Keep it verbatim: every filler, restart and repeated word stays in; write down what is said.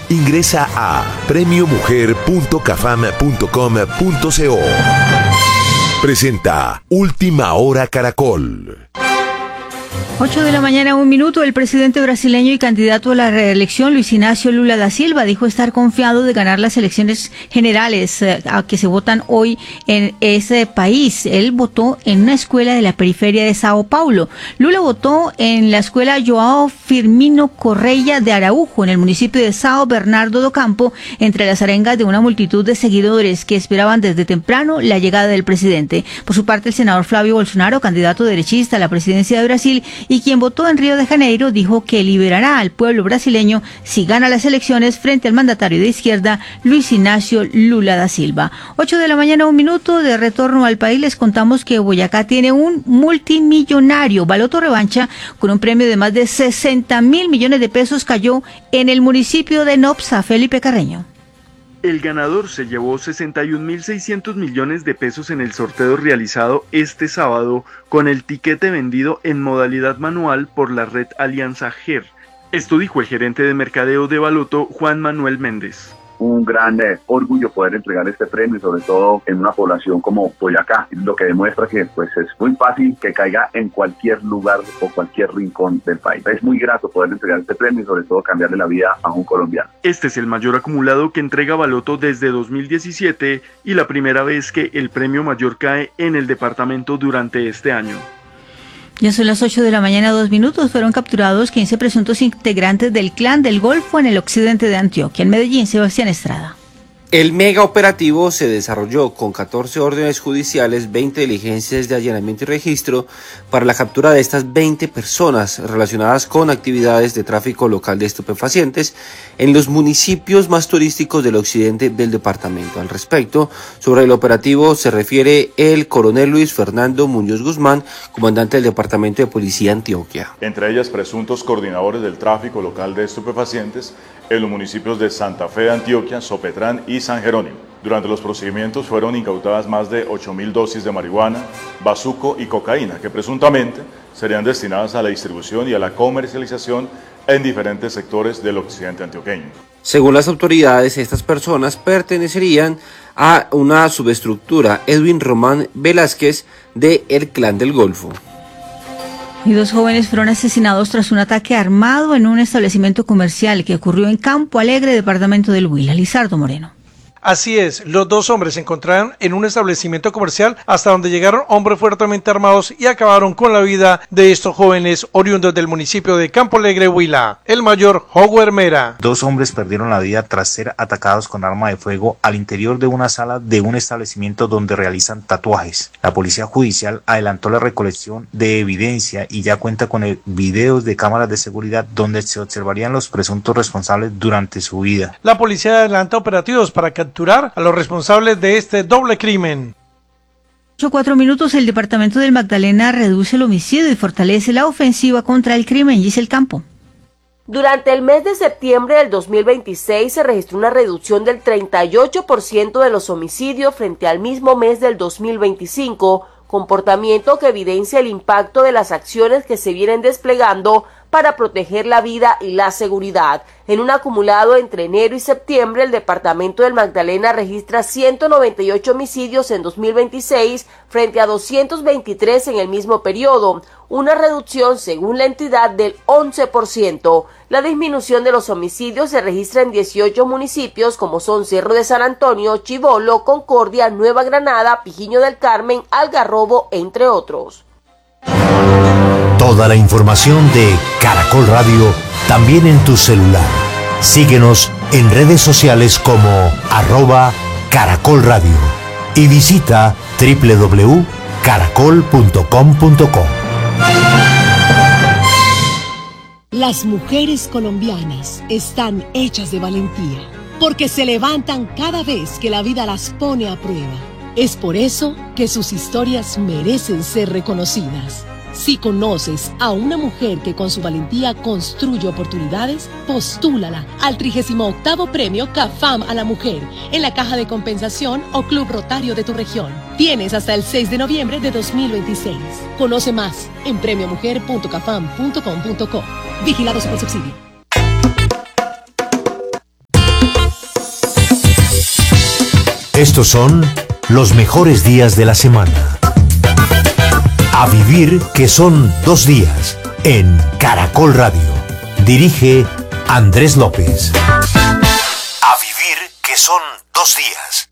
Ingresa a premio mujer punto cafam punto com punto co. Presenta Última Hora Caracol. ocho de la mañana, un minuto. El presidente brasileño y candidato a la reelección, Luis Ignacio Lula da Silva, dijo estar confiado de ganar las elecciones generales eh, a que se votan hoy en ese país. Él votó en una escuela de la periferia de Sao Paulo. Lula votó en la escuela João Firmino Correia de Araujo, en el municipio de Sao Bernardo do Campo, entre las arengas de una multitud de seguidores que esperaban desde temprano la llegada del presidente. Por su parte, el senador Flavio Bolsonaro, candidato derechista a la presidencia de Brasil, y quien votó en Río de Janeiro, dijo que liberará al pueblo brasileño si gana las elecciones frente al mandatario de izquierda, Luis Ignacio Lula da Silva. ocho de la mañana, un minuto. De retorno al país, les contamos que Boyacá tiene un multimillonario. Baloto Revancha, con un premio de más de sesenta mil millones de pesos, cayó en el municipio de Nopsa. Felipe Carreño. El ganador se llevó sesenta y un mil seiscientos millones de pesos en el sorteo realizado este sábado con el tiquete vendido en modalidad manual por la red Alianza G E R. Esto dijo el gerente de mercadeo de Baloto, Juan Manuel Méndez. Un gran eh, orgullo poder entregar este premio, sobre todo en una población como Boyacá, lo que demuestra que pues es muy fácil que caiga en cualquier lugar o cualquier rincón del país. Es muy grato poder entregar este premio y sobre todo cambiarle la vida a un colombiano. Este es el mayor acumulado que entrega Baloto desde dos mil diecisiete y la primera vez que el premio mayor cae en el departamento durante este año. Ya son las ocho de la mañana, dos minutos. Fueron capturados quince presuntos integrantes del Clan del Golfo en el occidente de Antioquia. En Medellín, Sebastián Estrada. El mega operativo se desarrolló con catorce órdenes judiciales, veinte diligencias de allanamiento y registro para la captura de estas veinte personas relacionadas con actividades de tráfico local de estupefacientes en los municipios más turísticos del occidente del departamento. Al respecto, sobre el operativo se refiere el coronel Luis Fernando Muñoz Guzmán, comandante del Departamento de Policía Antioquia. Entre ellas, presuntos coordinadores del tráfico local de estupefacientes en los municipios de Santa Fe de Antioquia, Sopetrán y San Jerónimo. Durante los procedimientos fueron incautadas más de ocho mil dosis de marihuana, bazuco y cocaína, que presuntamente serían destinadas a la distribución y a la comercialización en diferentes sectores del occidente antioqueño. Según las autoridades, estas personas pertenecerían a una subestructura Edwin Román Velázquez de El Clan del Golfo. Y dos jóvenes fueron asesinados tras un ataque armado en un establecimiento comercial que ocurrió en Campo Alegre, departamento del Huila. Lizardo Moreno. Así es, los dos hombres se encontraron en un establecimiento comercial hasta donde llegaron hombres fuertemente armados y acabaron con la vida de estos jóvenes oriundos del municipio de Campo Alegre, Huila. El mayor, Howard Mera. Dos hombres perdieron la vida tras ser atacados con arma de fuego al interior de una sala de un establecimiento donde realizan tatuajes. La policía judicial adelantó la recolección de evidencia y ya cuenta con el videos de cámaras de seguridad donde se observarían los presuntos responsables durante su vida. La policía adelanta operativos para capturar a los responsables de este doble crimen. ocho cuatro minutos. El departamento del Magdalena reduce el homicidio y fortalece la ofensiva contra el crimen. Giselle Campo. Durante el mes de septiembre del dos mil veintiséis se registró una reducción del treinta y ocho por ciento de los homicidios frente al mismo mes del dos mil veinticinco, comportamiento que evidencia el impacto de las acciones que se vienen desplegando para proteger la vida y la seguridad. En un acumulado entre enero y septiembre, el departamento del Magdalena registra ciento noventa y ocho homicidios en dos mil veintiséis frente a doscientos veintitrés en el mismo periodo, una reducción según la entidad del once por ciento. La disminución de los homicidios se registra en dieciocho municipios como son Cerro de San Antonio, Chivolo, Concordia, Nueva Granada, Pijiño del Carmen, Algarrobo, entre otros. Toda la información de Caracol Radio también en tu celular. Síguenos en redes sociales como arroba Caracol Radio y visita doble u doble u doble u punto caracol punto com punto co. Las mujeres colombianas están hechas de valentía, porque se levantan cada vez que la vida las pone a prueba. Es por eso que sus historias merecen ser reconocidas. Si conoces a una mujer que con su valentía construye oportunidades, postúlala al trigésimo octavo Premio CAFAM a la Mujer en la Caja de Compensación o Club Rotario de tu región. Tienes hasta el seis de noviembre de dos mil veintiséis. Conoce más en premio mujer punto cafam punto com punto co. Vigilado Supersubsidio. Estos son los mejores días de la semana. A vivir que son dos días en Caracol Radio. Dirige Andrés López. A vivir que son dos días.